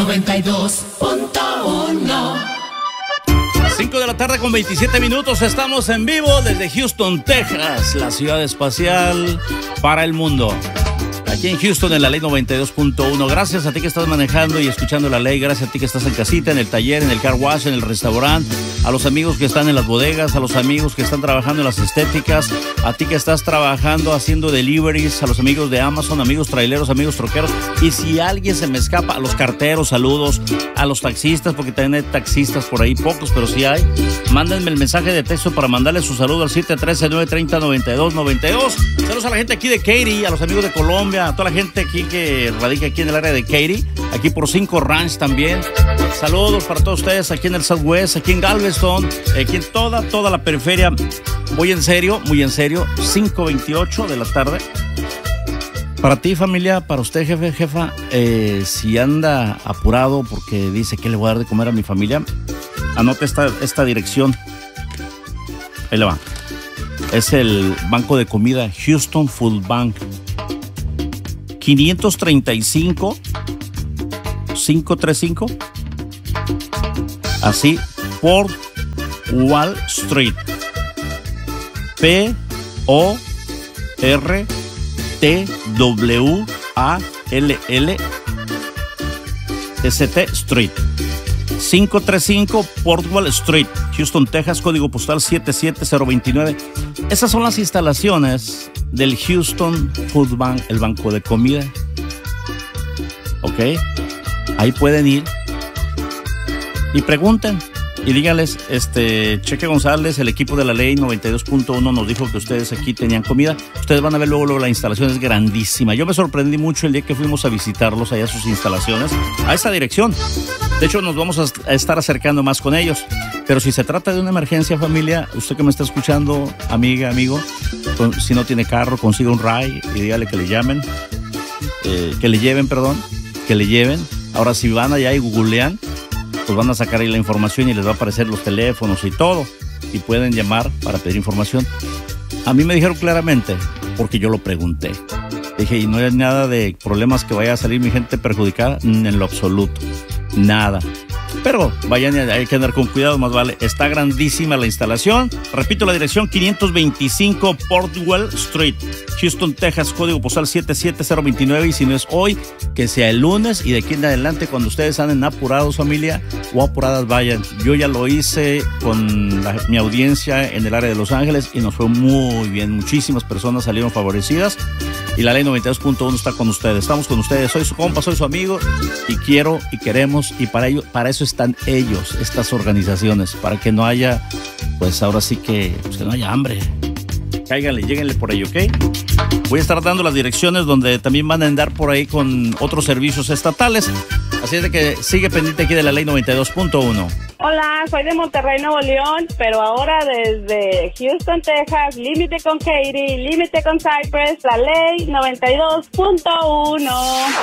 92.1. 5 de la tarde con 27 minutos, estamos en vivo desde Houston, Texas, la ciudad espacial para el mundo. Aquí en Houston, en la Ley 92.1. Gracias a ti que estás manejando y escuchando la ley. Gracias a ti que estás en casita, en el taller, en el car wash, en el restaurante. A los amigos que están en las bodegas, a los amigos que están trabajando en las estéticas, a ti que estás trabajando haciendo deliveries, a los amigos de Amazon, amigos traileros, amigos troqueros. Y si alguien se me escapa, a los carteros, saludos, a los taxistas, porque también hay taxistas por ahí, pocos, pero sí hay. Mándenme el mensaje de texto para mandarles su saludo al 713-930-9292. Saludos a la gente aquí de Katy, a los amigos de Colombia, a toda la gente aquí que radica aquí en el área de Katy, aquí por 5 Ranch también. Saludos para todos ustedes aquí en el Southwest, aquí en Galveston, aquí en toda la periferia. Muy en serio, 5:28 de la tarde. Para ti, familia, para usted, jefe, jefa, si anda apurado porque dice que le voy a dar de comer a mi familia, anote esta dirección. Ahí le va. Es el banco de comida Houston Food Bank. 535 así por Wall Street, PORTWALLST Street, 535 Port Wall Street, Houston, Texas, código postal 77029. Esas son las instalaciones del Houston Food Bank, el banco de comida. Ok, ahí pueden ir y pregunten y díganles, Cheque González, el equipo de la Ley 92.1 nos dijo que ustedes aquí tenían comida. Ustedes van a ver luego la instalación es grandísima. Yo me sorprendí mucho el día que fuimos a visitarlos allá, sus instalaciones, a esa dirección. De hecho, nos vamos a estar acercando más con ellos. Pero si se trata de una emergencia, familia, usted que me está escuchando, amiga, amigo, si no tiene carro, consiga un ride y dígale que le llamen, que le lleven. Ahora, si van allá y googlean, pues van a sacar ahí la información y les va a aparecer los teléfonos y todo. Y pueden llamar para pedir información. A mí me dijeron claramente, porque yo lo pregunté. Dije, y no hay nada de problemas que vaya a salir mi gente perjudicada, en lo absoluto. Nada. Pero vayan, hay que andar con cuidado, más vale. Está grandísima la instalación. Repito la dirección, 525 Portwell Street, Houston, Texas, código postal 77029. Y si no es hoy, que sea el lunes. Y de aquí en adelante, cuando ustedes anden apurados, familia, o apuradas, vayan. Yo ya lo hice con mi audiencia en el área de Los Ángeles y nos fue muy bien. Muchísimas personas salieron favorecidas. Y la Ley 92.1 está con ustedes. Estamos con ustedes. Soy su compa, soy su amigo. Y quiero y queremos. Y para eso están ellos, estas organizaciones. Para que no haya, pues ahora sí que no haya hambre. Cáiganle, lléguenle por ahí, ¿ok? Voy a estar dando las direcciones donde también van a andar por ahí con otros servicios estatales. Así es de que sigue pendiente aquí de la Ley 92.1. Hola, soy de Monterrey, Nuevo León, pero ahora desde Houston, Texas, límite con Katy, límite con Cypress, la Ley 92.1.